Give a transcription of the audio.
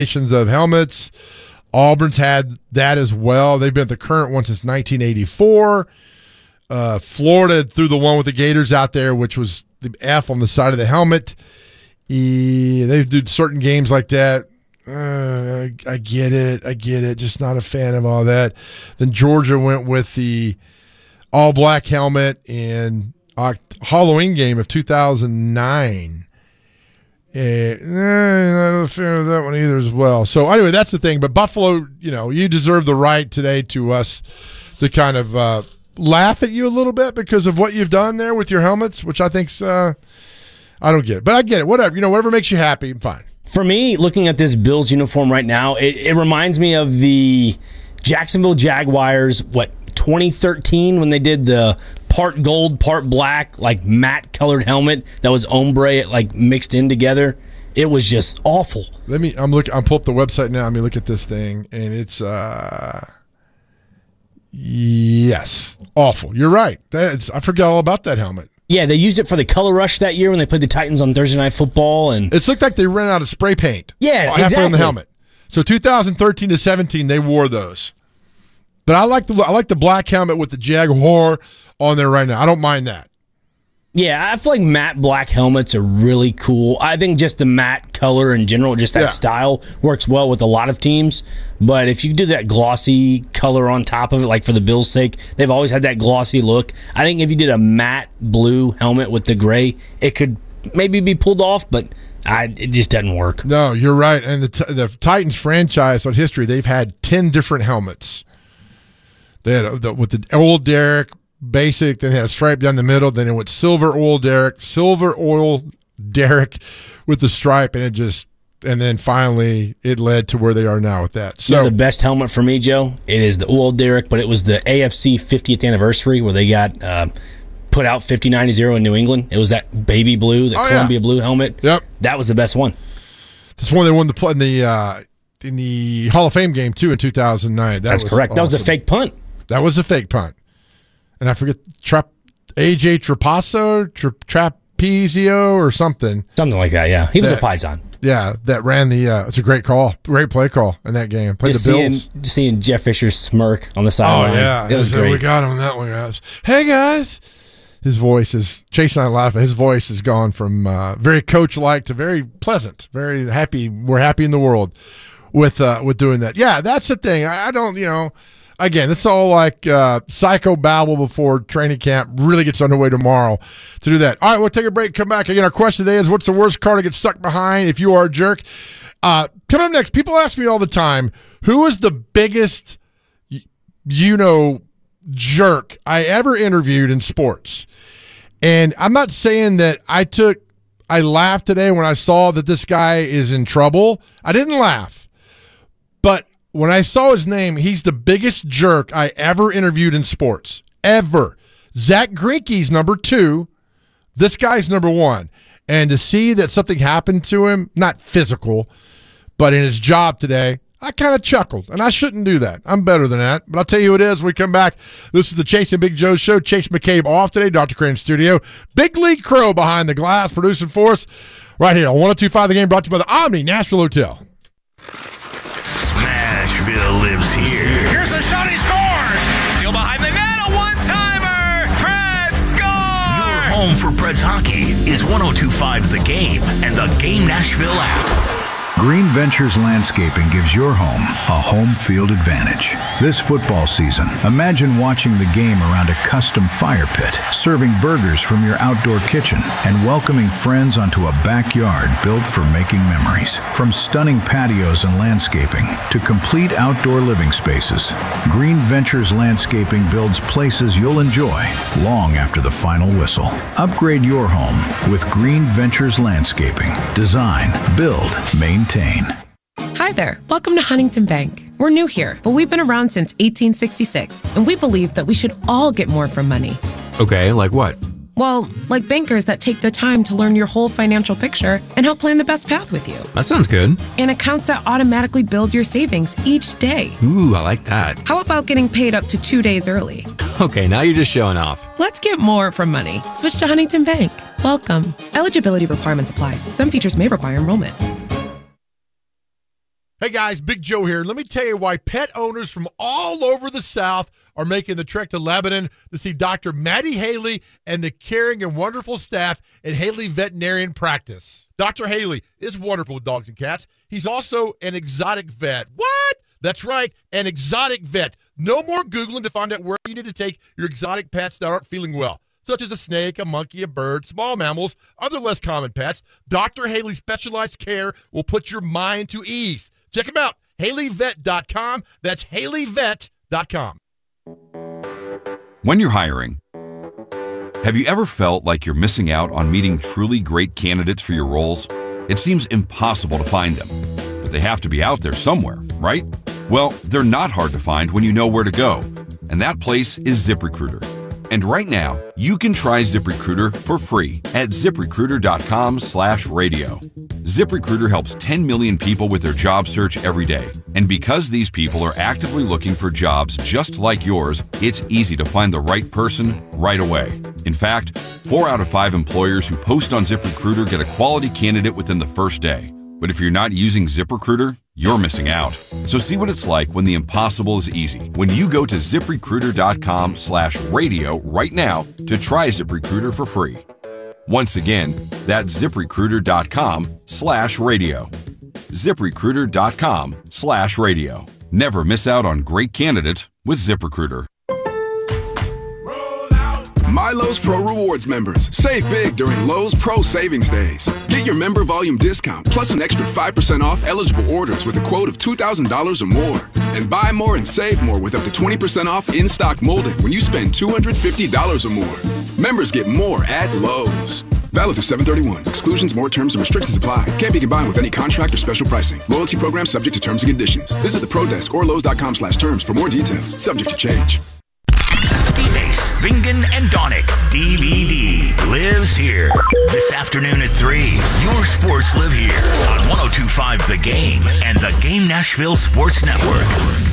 of helmets. Auburn's had that as well. They've been the current one since 1984. Florida threw the one with the Gators out there, which was the F on the side of the helmet. They do certain games like that. I get it. Just not a fan of all that. Then Georgia went with the all-black helmet in Halloween game of 2009. Not a fan of that one either as well. So anyway, that's the thing. But Buffalo, you deserve the right today to us to kind of laugh at you a little bit because of what you've done there with your helmets, which I think's I don't get it. But I get it. Whatever. Whatever makes you happy, I'm fine. For me, looking at this Bills uniform right now, it reminds me of the Jacksonville Jaguars, 2013 when they did the part gold, part black, like matte colored helmet that was ombre, mixed in together. It was just awful. I'll pull up the website now. Let me look at this thing, and it's yes, awful. You're right. I forgot all about that helmet. Yeah, they used it for the Color Rush that year when they played the Titans on Thursday Night Football, and it looked like they ran out of spray paint. Yeah, exactly. On the helmet. So 2013 to 17, they wore those. But I like the black helmet with the Jaguar on there right now. I don't mind that. Yeah, I feel like matte black helmets are really cool. I think just the matte color in general, just that style, works well with a lot of teams. But if you do that glossy color on top of it, like for the Bills' sake, they've always had that glossy look. I think if you did a matte blue helmet with the gray, it could maybe be pulled off, but it just doesn't work. No, you're right. And the Titans franchise on history, they've had 10 different helmets. They had with the old Derrick basic, then they had a stripe down the middle, then it went silver oil Derrick with the stripe, and then finally it led to where they are now with that. So the best helmet for me, Joe, it is the oil Derrick, but it was the AFC 50th anniversary where they got put out 50-90 in New England. It was that baby blue, the Columbia blue helmet. Yep, that was the best one. This one they won in the Hall of Fame game too in 2009. That's correct. Awesome. That was the fake punt. That was a fake punt. And I forget, AJ Trapezio or something. Something like that, yeah. He was a Paisan. Yeah, that ran it's a great call. Great play call in that game. Played the Bills. Seeing Jeff Fisher's smirk on the sideline. Oh, yeah. It was great. We got him on that one, guys. Hey, guys. His voice is, Chase and I laughing, his voice has gone from very coach-like to very pleasant, very happy. We're happy in the world with doing that. Yeah, that's the thing. I don't, again, it's all like psycho babble before training camp really gets underway tomorrow to do that. All right, we'll take a break, come back. Again, our question today is, what's the worst car to get stuck behind if you are a jerk? Coming up next, people ask me all the time, who is the biggest, jerk I ever interviewed in sports? And I'm not saying that I laughed today when I saw that this guy is in trouble. I didn't laugh. But when I saw his name, he's the biggest jerk I ever interviewed in sports. Ever. Zach Greinke's number 2. This guy's number 1. And to see that something happened to him, not physical, but in his job today, I kind of chuckled. And I shouldn't do that. I'm better than that. But I'll tell you who it is when we come back. This is the Chase and Big Joe Show. Chase McCabe off today. Dr. Crane Studio. Big Lee Crow behind the glass producing for us right here on 102.5 The Game, brought to you by the Omni Nashville Hotel. Smashville lives here. Here's a shot, he scores! Still behind the net, a one-timer! Preds score! Your home for Preds hockey is 102.5 The Game and the Game Nashville app. Green Ventures Landscaping gives your home a home field advantage. This football season, imagine watching the game around a custom fire pit, serving burgers from your outdoor kitchen, and welcoming friends onto a backyard built for making memories. From stunning patios and landscaping to complete outdoor living spaces, Green Ventures Landscaping builds places you'll enjoy long after the final whistle. Upgrade your home with Green Ventures Landscaping. Design, build, maintain. Hi there. Welcome to Huntington Bank. We're new here, but we've been around since 1866, and we believe that we should all get more from money. Okay, like what? Well, like bankers that take the time to learn your whole financial picture and help plan the best path with you. That sounds good. And accounts that automatically build your savings each day. Ooh, I like that. How about getting paid up to 2 days early? Okay, now you're just showing off. Let's get more from money. Switch to Huntington Bank. Welcome. Eligibility requirements apply. Some features may require enrollment. Hey guys, Big Joe here. Let me tell you why pet owners from all over the South are making the trek to Lebanon to see Dr. Maddie Haley and the caring and wonderful staff at Haley Veterinarian Practice. Dr. Haley is wonderful with dogs and cats. He's also an exotic vet. What? That's right, an exotic vet. No more Googling to find out where you need to take your exotic pets that aren't feeling well, such as a snake, a monkey, a bird, small mammals, other less common pets. Dr. Haley's specialized care will put your mind to ease. Check him out, HaleyVet.com. That's HaleyVet.com. When you're hiring, have you ever felt like you're missing out on meeting truly great candidates for your roles? It seems impossible to find them, but they have to be out there somewhere, right? Well, they're not hard to find when you know where to go, and that place is ZipRecruiter. And right now, you can try ZipRecruiter for free at ZipRecruiter.com/radio. ZipRecruiter helps 10 million people with their job search every day. And because these people are actively looking for jobs just like yours, it's easy to find the right person right away. In fact, 4 out of 5 employers who post on ZipRecruiter get a quality candidate within the first day. But if you're not using ZipRecruiter, you're missing out. So see what it's like when the impossible is easy. When you go to ZipRecruiter.com/radio right now to try ZipRecruiter for free. Once again, that's ZipRecruiter.com/radio. ZipRecruiter.com/radio. Never miss out on great candidates with ZipRecruiter. My Lowe's Pro Rewards members, save big during Lowe's Pro Savings Days. Get your member volume discount plus an extra 5% off eligible orders with a quote of $2,000 or more. And buy more and save more with up to 20% off in-stock molding when you spend $250 or more. Members get more at Lowe's. Valid through 7/31. Exclusions, more terms, and restrictions apply. Can't be combined with any contract or special pricing. Loyalty program subject to terms and conditions. Visit the Pro Desk or Lowe's.com/terms for more details. Subject to change. D-Base, Bingen, and Donick. DVD lives here. This afternoon at 3. Your sports live here on 102.5 The Game and the Game Nashville Sports Network.